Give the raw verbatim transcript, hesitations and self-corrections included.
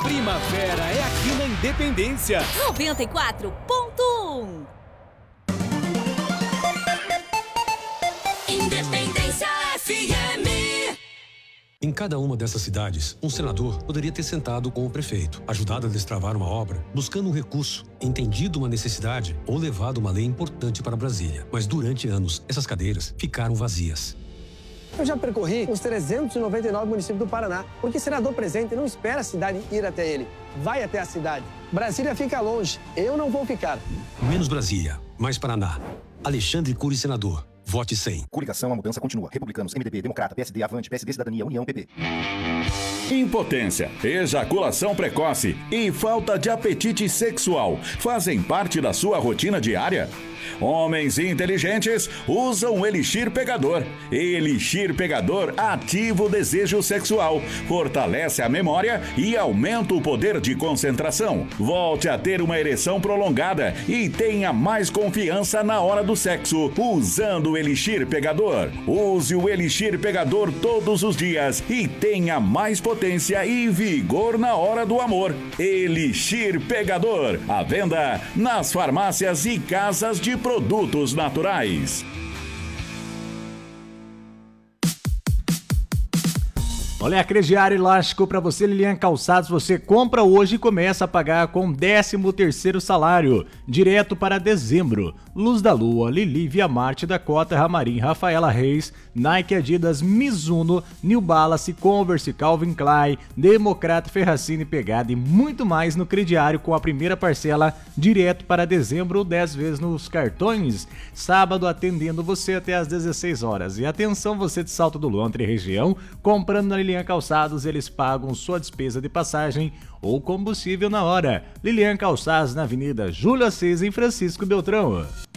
Primavera é aqui na Independência. noventa e quatro ponto um. Independência F M. Em cada uma dessas cidades, um senador poderia ter sentado com o prefeito, ajudado a destravar uma obra, buscando um recurso, entendido uma necessidade ou levado uma lei importante para Brasília. Mas durante anos, essas cadeiras ficaram vazias. Eu já percorri os trezentos e noventa e nove municípios do Paraná, porque senador presente não espera a cidade ir até ele, vai até a cidade. Brasília fica longe, eu não vou ficar. Menos Brasília, mais Paraná. Alexandre Cury, senador. Vote cem. Coligação, a mudança continua. Republicanos, M D B, Democrata, P S D, Avante, P S D, Cidadania, União, P P. Impotência, ejaculação precoce e falta de apetite sexual fazem parte da sua rotina diária? Homens inteligentes usam o Elixir Pegador. Elixir Pegador ativa o desejo sexual, fortalece a memória e aumenta o poder de concentração. Volte a ter uma ereção prolongada e tenha mais confiança na hora do sexo usando o Elixir Pegador. Use o Elixir Pegador todos os dias e tenha mais potência e vigor na hora do amor. Elixir Pegador, à venda nas farmácias e casas de produtos naturais. Olha, a crediário elástico para você, Lilian Calçados, você compra hoje e começa a pagar com décimo terceiro salário, direto para dezembro. Luz da Lua, Lili, Via Marte, Dakota, Ramarim, Rafaela Reis, Nike, Adidas, Mizuno, New Balance, Converse, Calvin Klein, Democrata, Ferracini, Pegada e muito mais no crediário com a primeira parcela direto para dezembro, dez vezes nos cartões. Sábado atendendo você até às dezesseis horas. E atenção, você de Salto do Lontre região, comprando na Lilian Calçados, eles pagam sua despesa de passagem ou combustível na hora. Lilian Calçados, na Avenida Júlio Assis, em Francisco Beltrão.